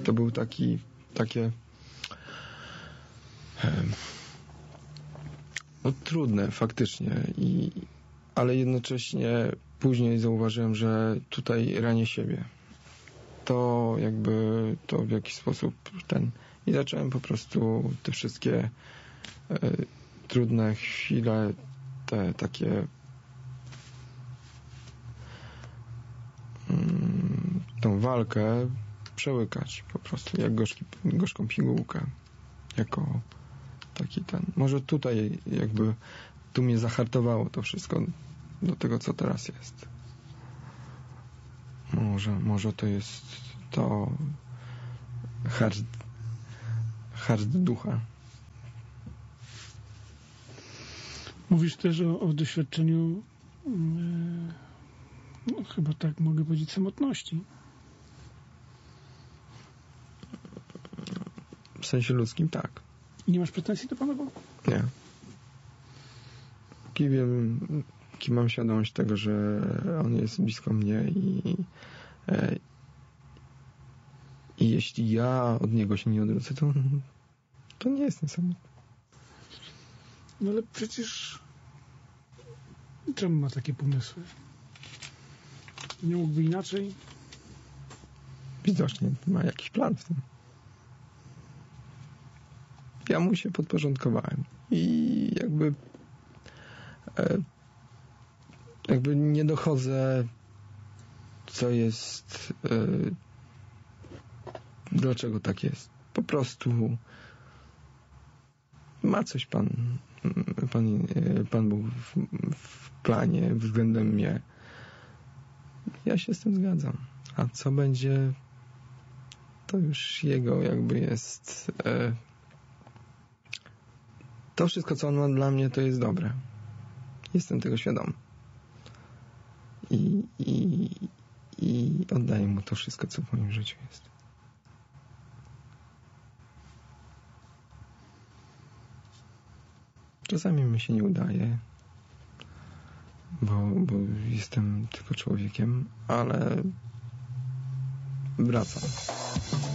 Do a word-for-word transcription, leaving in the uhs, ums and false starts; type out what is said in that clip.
to był taki, takie no trudne faktycznie, i, ale jednocześnie później zauważyłem, że tutaj ranię siebie. To jakby to w jakiś sposób ten i zacząłem po prostu te wszystkie e, trudne chwile, te takie mm, tą walkę przełykać po prostu jak gorzki, gorzką pigułkę, jako taki ten. Może tutaj jakby tu mnie zahartowało to wszystko do tego, co teraz jest. Może, może to jest to hard, hard ducha. Mówisz też o, o doświadczeniu yy, no, chyba tak mogę powiedzieć, samotności. W sensie ludzkim tak. I nie masz pretensji do Pana Boga? Nie. Kim wiem, kim mam świadomość tego, że On jest blisko mnie i, i jeśli ja od Niego się nie odwrócę, to, to nie jestem samotny. No ale przecież czemu ma takie pomysły? Nie mógłby inaczej? Widocznie ma jakiś plan w tym. Ja mu się podporządkowałem i jakby e, jakby nie dochodzę, co jest e, dlaczego tak jest. Po prostu ma coś Pan Pan, Pan Bóg w, w planie względem mnie. Ja się z tym zgadzam. A co będzie, to już Jego jakby jest e, to wszystko, co On ma dla mnie, to jest dobre. Jestem tego świadom. I, i, i oddaję Mu to wszystko, co w moim życiu jest. Czasami mi się nie udaje, bo, bo jestem tylko człowiekiem, ale wracam.